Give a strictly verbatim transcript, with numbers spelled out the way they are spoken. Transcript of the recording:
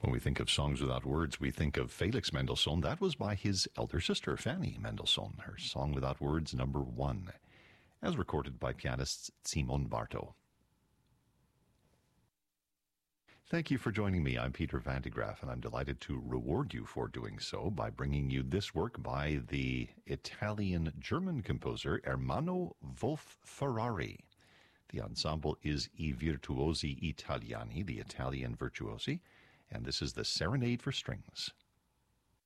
When we think of songs without words, we think of Felix Mendelssohn. That was by his elder sister, Fanny Mendelssohn, her Song Without Words number one, as recorded by pianist Simon Bartow. Thank you for joining me. I'm Peter Van de Graaff, and I'm delighted to reward you for doing so by bringing you this work by the Italian-German composer Ermanno Wolf Ferrari. The ensemble is I Virtuosi Italiani, the Italian virtuosi, and this is the Serenade for Strings.